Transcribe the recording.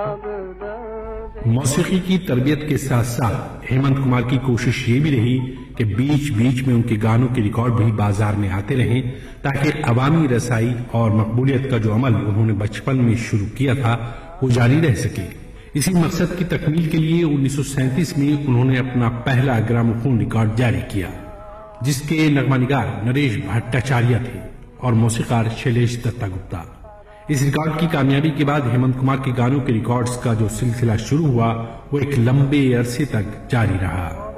मौसीकी की तरबियत के साथ साथ हेमंत कुमार की कोशिश ये भी रही कि बीच बीच में उनके गानों के रिकॉर्ड भी बाजार में आते रहें, ताकि अवामी रसाई और मकबूलियत का जो अमल उन्होंने बचपन में शुरू किया था वो जारी रह सके। इसी मकसद की तकमील के लिए 1937 में उन्होंने अपना पहला ग्रामोफोन रिकॉर्ड जारी किया, जिसके नगमानिगार नरेश भट्टाचार्य थे और मौसीकार शैलेश दत्ता गुप्ता। इस रिकॉर्ड की कामयाबी के बाद हेमंत कुमार के गानों के रिकॉर्ड्स का जो सिलसिला शुरू हुआ वो एक लंबे अरसे तक जारी रहा।